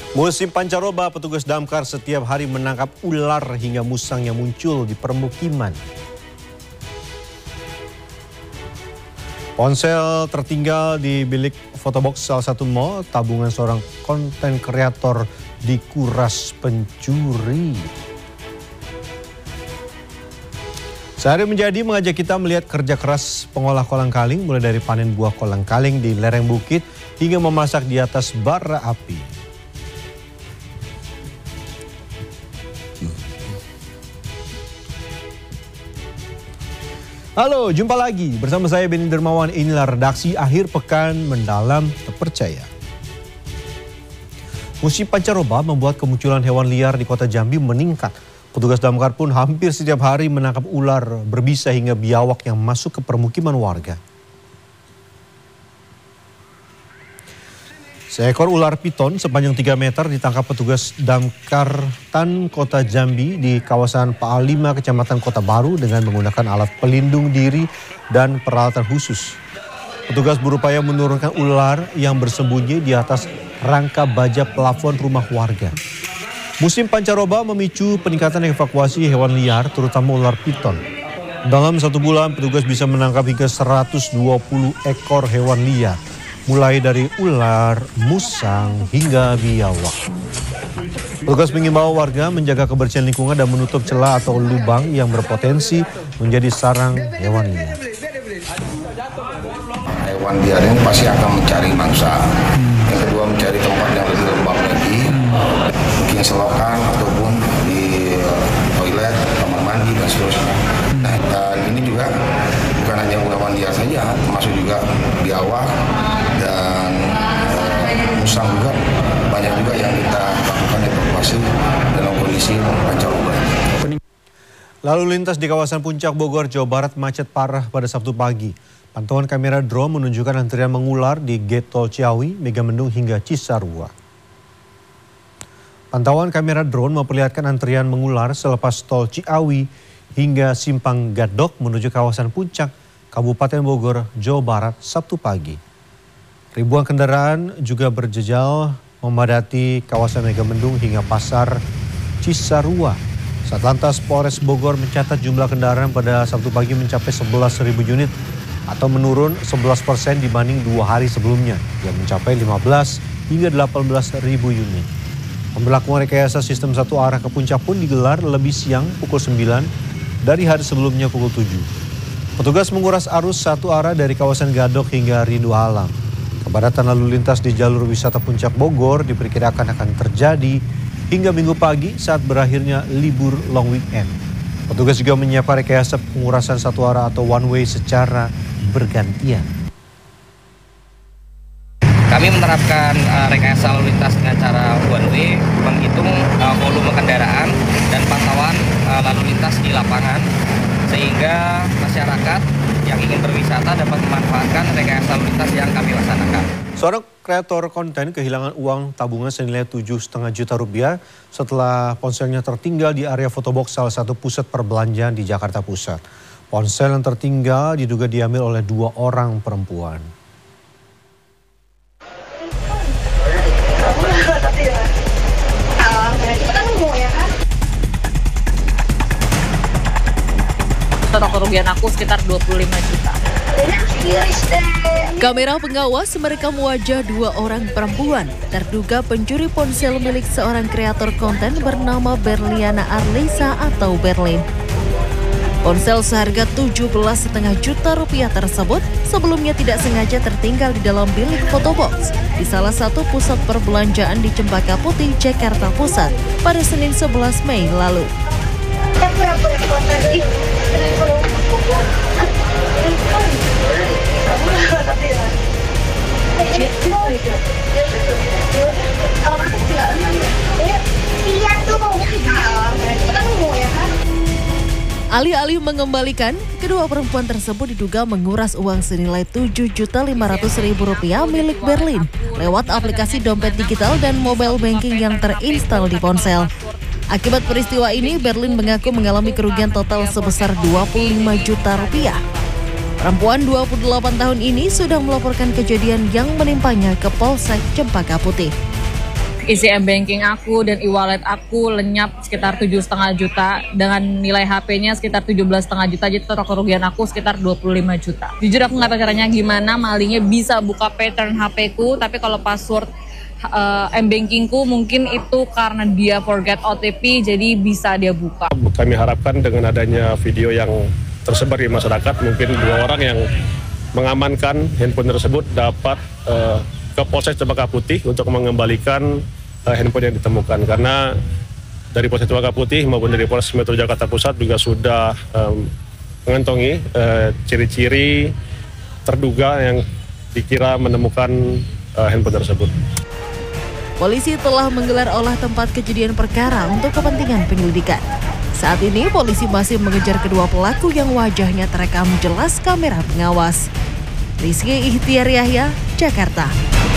Musim pancaroba, petugas damkar setiap hari menangkap ular hingga musang yang muncul di permukiman. Ponsel tertinggal di bilik fotobox salah satu mall, tabungan seorang konten kreator dikuras pencuri. Sehari menjadi mengajak kita melihat kerja keras pengolah kolang-kaling, mulai dari panen buah kolang-kaling di lereng bukit hingga memasak di atas bara api. Halo, jumpa lagi bersama saya Benny Dermawan. Inilah redaksi akhir pekan mendalam terpercaya. Musim pancaroba membuat kemunculan hewan liar di kota Jambi meningkat. Petugas damkar pun hampir setiap hari menangkap ular berbisa hingga biawak yang masuk ke permukiman warga. Seekor ular piton sepanjang 3 meter ditangkap petugas damkar Tan Kota Jambi di kawasan PA 5 Kecamatan Kota Baru dengan menggunakan alat pelindung diri dan peralatan khusus. Petugas berupaya menurunkan ular yang bersembunyi di atas rangka baja plafon rumah warga. Musim pancaroba memicu peningkatan evakuasi hewan liar, terutama ular piton. Dalam 1 bulan, petugas bisa menangkap hingga 120 ekor hewan liar, mulai dari ular, musang, hingga biawak. Petugas mengimbau warga menjaga kebersihan lingkungan dan menutup celah atau lubang yang berpotensi menjadi sarang hewan liar. Hewan liar ini pasti akan mencari mangsa. Yang kedua, mencari tempat yang lebih lembab lagi, mungkin selokan ataupun di toilet, kamar mandi dan seterusnya. Nah, dan ini juga bukan hanya hewan liar saja, termasuk juga biawak dan musang juga, banyak juga yang kita lakukan evakuasi dalam kondisi pancaroba. Lalu lintas di kawasan Puncak Bogor, Jawa Barat macet parah pada Sabtu pagi. Pantauan kamera drone menunjukkan antrian mengular di Gate Tol Ciawi, Megamendung hingga Cisarua. Pantauan kamera drone memperlihatkan antrian mengular selepas Tol Ciawi hingga Simpang Gadok menuju kawasan Puncak, Kabupaten Bogor, Jawa Barat, Sabtu pagi. Ribuan kendaraan juga berjejal memadati kawasan Megamendung hingga Pasar Cisarua. Satlantas Polres Bogor mencatat jumlah kendaraan pada Sabtu pagi mencapai 11.000 unit atau menurun 11% dibanding 2 hari sebelumnya yang mencapai 15 hingga 18.000 unit. Pemberlakuan rekayasa sistem satu arah ke Puncak pun digelar lebih siang pukul 9 dari hari sebelumnya pukul 7. Petugas menguras arus satu arah dari kawasan Gadok hingga Rindu Alam. Kepadatan lalu lintas di jalur wisata Puncak Bogor diperkirakan akan terjadi hingga Minggu pagi saat berakhirnya libur long weekend. Petugas juga menyiapkan rekayasa pengurasan satu arah atau one way secara bergantian. Kami menerapkan rekayasa lalu lintas dengan cara one way, menghitung volume kendaraan dan pantauan lalu lintas di lapangan, sehingga masyarakat yang ingin berwisata dapat memanfaatkan rekayasa lalu lintas yang kami laksanakan. Seorang kreator konten kehilangan uang tabungan senilai 7,5 juta rupiah setelah ponselnya tertinggal di area fotobox salah satu pusat perbelanjaan di Jakarta Pusat. Ponsel yang tertinggal diduga diambil oleh 2 orang perempuan. Total kerugian aku sekitar 25 juta. Kamera pengawas merekam wajah 2 orang perempuan terduga pencuri ponsel milik seorang kreator konten bernama Berliana Arlisa atau Berlin. Ponsel seharga 17,5 juta rupiah tersebut sebelumnya tidak sengaja tertinggal di dalam bilik fotobox di salah satu pusat perbelanjaan di Cempaka Putih, Jakarta Pusat pada Senin 11 Mei lalu. Alih-alih mengembalikan, kedua perempuan tersebut diduga menguras uang senilai Rp7.500.000 milik Berlin lewat aplikasi dompet digital dan mobile banking yang terinstal di ponsel. Akibat peristiwa ini, Berlin mengaku mengalami kerugian total sebesar 25 juta rupiah. Perempuan 28 tahun ini sudah melaporkan kejadian yang menimpanya ke Polsek Cempaka Putih. isi m-banking aku dan e-wallet aku lenyap sekitar 7,5 juta dengan nilai HP-nya sekitar 17,5 juta, jadi total kerugian aku sekitar 25 juta. Jujur aku nggak tahu caranya gimana malingnya bisa buka pattern HP-ku, tapi kalau password m-bankingku mungkin itu karena dia forget OTP, jadi bisa dia buka. Kami harapkan dengan adanya video yang tersebar di masyarakat, mungkin 2 orang yang mengamankan handphone tersebut dapat ke Polsek Cempaka Putih untuk mengembalikan handphone yang ditemukan, karena dari Polsek Cempaka Putih maupun dari Polres Metro Jakarta Pusat juga sudah mengantongi ciri-ciri terduga yang dikira menemukan handphone tersebut. Polisi telah menggelar olah tempat kejadian perkara untuk kepentingan penyelidikan. Saat ini polisi masih mengejar kedua pelaku yang wajahnya terekam jelas kamera pengawas. Rizky Ihtiar Yahya, Jakarta.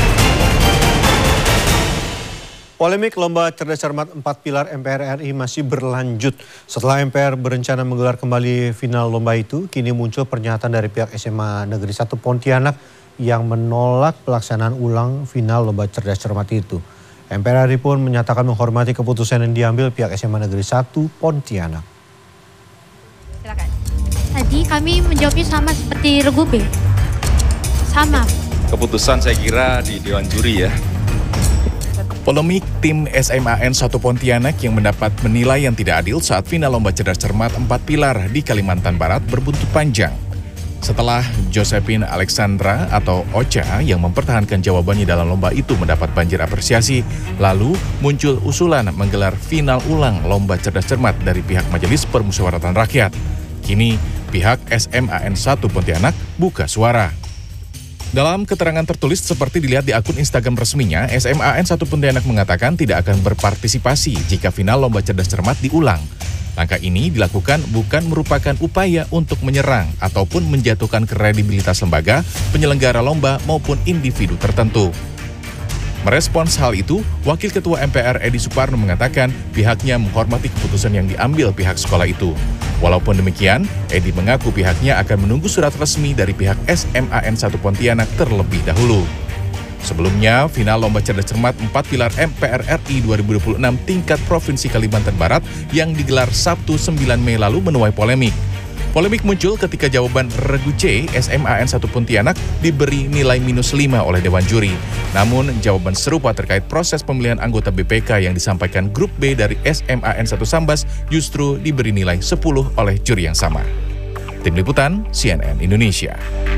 Polemik lomba cerdas cermat 4 pilar MPR RI masih berlanjut. Setelah MPR berencana menggelar kembali final lomba itu, kini muncul pernyataan dari pihak SMA Negeri 1 Pontianak yang menolak pelaksanaan ulang final lomba cerdas cermat itu. MPR RI pun menyatakan menghormati keputusan yang diambil pihak SMA Negeri 1 Pontianak. Silakan. Tadi kami menjawabnya sama seperti Regu B. Sama. Keputusan saya kira di Dewan Juri ya. Polemik tim SMAN 1 Pontianak yang mendapat menilai yang tidak adil saat final lomba cerdas cermat 4 pilar di Kalimantan Barat berbuntut panjang. Setelah Josephine Alexandra atau Ocha yang mempertahankan jawabannya dalam lomba itu mendapat banjir apresiasi, lalu muncul usulan menggelar final ulang lomba cerdas cermat dari pihak Majelis Permusyawaratan Rakyat. Kini pihak SMAN 1 Pontianak buka suara. Dalam keterangan tertulis seperti dilihat di akun Instagram resminya, SMAN 1 Pontianak mengatakan tidak akan berpartisipasi jika final lomba cerdas cermat diulang. Langkah ini dilakukan bukan merupakan upaya untuk menyerang ataupun menjatuhkan kredibilitas lembaga, penyelenggara lomba maupun individu tertentu. Merespons hal itu, Wakil Ketua MPR Edi Suparno mengatakan pihaknya menghormati keputusan yang diambil pihak sekolah itu. Walaupun demikian, Edi mengaku pihaknya akan menunggu surat resmi dari pihak SMAN 1 Pontianak terlebih dahulu. Sebelumnya, final lomba cerdas cermat 4 pilar MPR RI 2026 tingkat Provinsi Kalimantan Barat yang digelar Sabtu 9 Mei lalu menuai polemik. Polemik muncul ketika jawaban Regu C SMAN 1 Pontianak diberi nilai -5 oleh Dewan Juri. Namun, jawaban serupa terkait proses pemilihan anggota BPK yang disampaikan Grup B dari SMAN 1 Sambas justru diberi nilai 10 oleh juri yang sama. Tim Liputan, CNN Indonesia.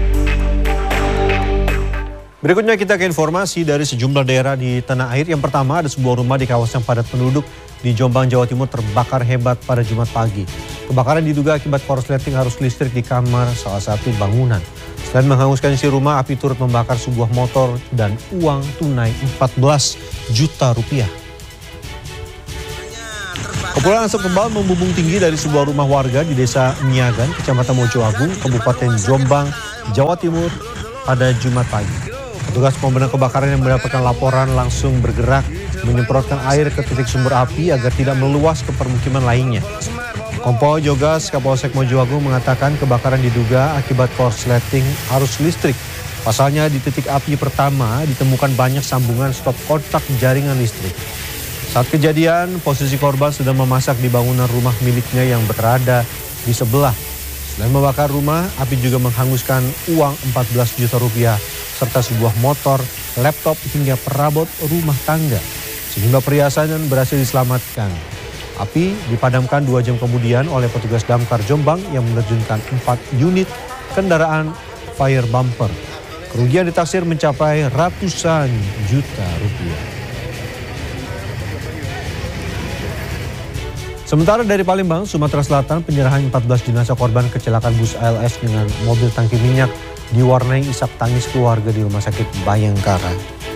Berikutnya kita ke informasi dari sejumlah daerah di tanah air. Yang pertama, ada sebuah rumah di kawasan padat penduduk di Jombang, Jawa Timur terbakar hebat pada Jumat pagi. Kebakaran diduga akibat korsleting arus listrik di kamar salah satu bangunan. Selain menghanguskan isi rumah, api turut membakar sebuah motor dan uang tunai 14 juta rupiah. Kepulan asap tebal membumbung tinggi dari sebuah rumah warga di Desa Niagan, Kecamatan Mojoagung, Kabupaten Jombang, Jawa Timur pada Jumat pagi. Petugas pemadam kebakaran yang mendapatkan laporan langsung bergerak menyemprotkan air ke titik sumber api agar tidak meluas ke permukiman lainnya. Kompol Jogas Kapolsek Mojoagung mengatakan kebakaran diduga akibat korsleting arus listrik. Pasalnya di titik api pertama ditemukan banyak sambungan stop kontak jaringan listrik. Saat kejadian, posisi korban sedang memasak di bangunan rumah miliknya yang berada di sebelah. Selain membakar rumah, api juga menghanguskan uang 14 juta rupiah serta sebuah motor, laptop hingga perabot rumah tangga. Sejumlah perhiasan berhasil diselamatkan. Api dipadamkan 2 jam kemudian oleh petugas damkar Jombang yang menerjunkan 4 unit kendaraan fire bumper. Kerugian ditaksir mencapai ratusan juta rupiah. Sementara dari Palembang, Sumatera Selatan, penyerahan 14 jenazah korban kecelakaan bus ALS dengan mobil tangki minyak diwarnai isak tangis keluarga di Rumah Sakit Bayangkara.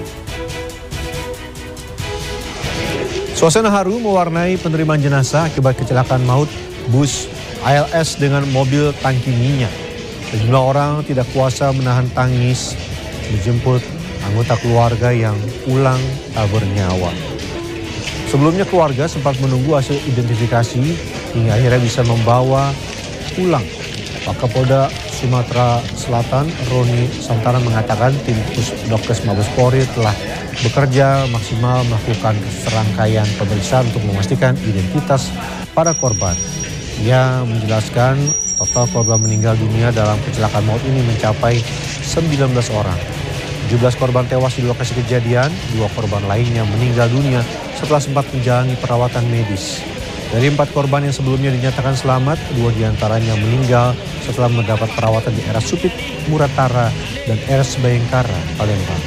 Suasana haru mewarnai penerimaan jenazah akibat kecelakaan maut bus ALS dengan mobil tangki minyak. Sejumlah orang tidak kuasa menahan tangis menjemput anggota keluarga yang pulang tak bernyawa. Sebelumnya keluarga sempat menunggu hasil identifikasi hingga akhirnya bisa membawa pulang Wakapolda Sumatera Selatan, Roni Santaran mengatakan tim Pusdokes Mabes Polri telah bekerja maksimal melakukan serangkaian pemeriksaan untuk memastikan identitas para korban. Ia menjelaskan total korban meninggal dunia dalam kecelakaan maut ini mencapai 19 orang. 17 korban tewas di lokasi kejadian, 2 korban lainnya meninggal dunia setelah sempat menjalani perawatan medis. Dari 4 korban yang sebelumnya dinyatakan selamat, 2 diantaranya meninggal setelah mendapat perawatan di RS Supit, Muratara, dan RS Bayangkara, Palembang.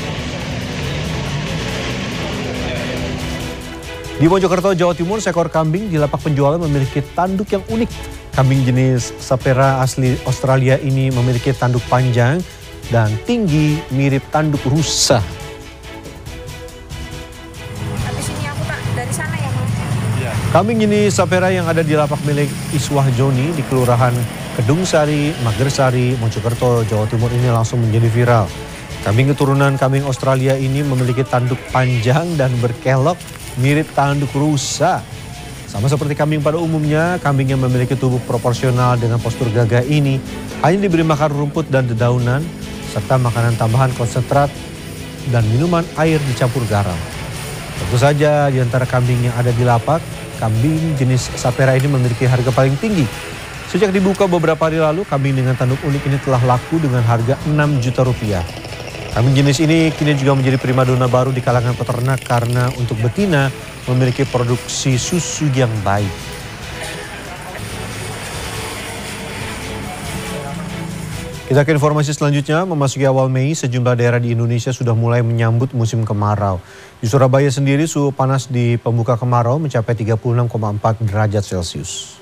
Di Mojokerto, Jawa Timur, seekor kambing di lapak penjualan memiliki tanduk yang unik. Kambing jenis Sapera asli Australia ini memiliki tanduk panjang dan tinggi mirip tanduk rusa. Habis ini aku tak dari sana ya, Mas? Ya. Kambing jenis Sapera yang ada di lapak milik Iswah Joni di Kelurahan Kedung Sari, Magersari, Mojokerto, Jawa Timur ini langsung menjadi viral. Kambing keturunan kambing Australia ini memiliki tanduk panjang dan berkelok mirip tanduk rusa. Sama seperti kambing pada umumnya, kambing yang memiliki tubuh proporsional dengan postur gagah ini hanya diberi makan rumput dan dedaunan, serta makanan tambahan konsentrat dan minuman air dicampur garam. Tentu saja di antara kambing yang ada di lapak, kambing jenis Sapera ini memiliki harga paling tinggi. Sejak dibuka beberapa hari lalu, kambing dengan tanduk unik ini telah laku dengan harga 6 juta rupiah. Kambing jenis ini kini juga menjadi primadona baru di kalangan peternak karena untuk betina memiliki produksi susu yang baik. Kita ke informasi selanjutnya, memasuki awal Mei, sejumlah daerah di Indonesia sudah mulai menyambut musim kemarau. Di Surabaya sendiri, suhu panas di pembuka kemarau mencapai 36,4 derajat Celcius.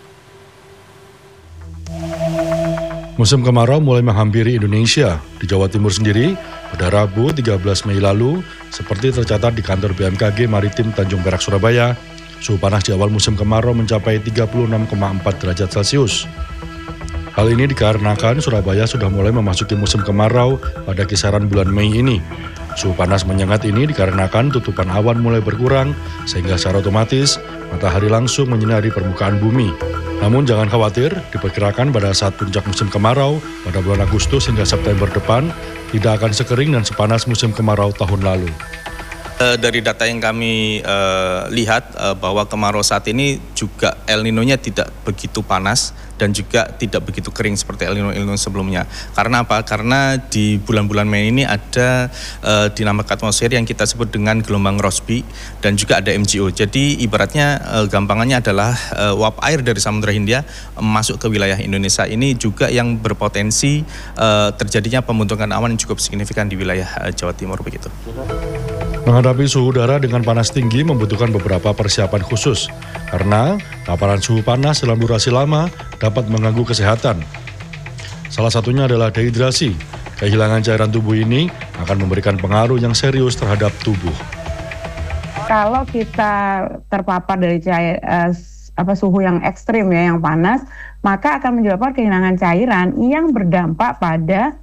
Musim kemarau mulai menghampiri Indonesia. Di Jawa Timur sendiri, pada Rabu 13 Mei lalu, seperti tercatat di kantor BMKG Maritim Tanjung Perak, Surabaya, suhu panas di awal musim kemarau mencapai 36,4 derajat Celcius. Hal ini dikarenakan Surabaya sudah mulai memasuki musim kemarau pada kisaran bulan Mei ini. Suhu panas menyengat ini dikarenakan tutupan awan mulai berkurang, sehingga secara otomatis matahari langsung menyinari permukaan bumi. Namun jangan khawatir, diperkirakan pada saat puncak musim kemarau pada bulan Agustus hingga September depan tidak akan sekering dan sepanas musim kemarau tahun lalu. Dari data yang kami lihat bahwa kemarau saat ini juga El Nino-nya tidak begitu panas dan juga tidak begitu kering seperti El Nino sebelumnya. Karena apa? Karena di bulan-bulan Mei ini ada dinamika atmosfer yang kita sebut dengan gelombang Rossby dan juga ada MGO. Jadi ibaratnya gampangannya adalah uap air dari Samudra Hindia masuk ke wilayah Indonesia ini juga yang berpotensi terjadinya pembentukan awan yang cukup signifikan di wilayah Jawa Timur begitu. Menghadapi suhu udara dengan panas tinggi membutuhkan beberapa persiapan khusus, karena paparan suhu panas dalam durasi lama dapat mengganggu kesehatan. Salah satunya adalah dehidrasi. Kehilangan cairan tubuh ini akan memberikan pengaruh yang serius terhadap tubuh. Kalau kita terpapar dari suhu yang ekstrim ya, yang panas, maka akan menyebabkan kehilangan cairan yang berdampak pada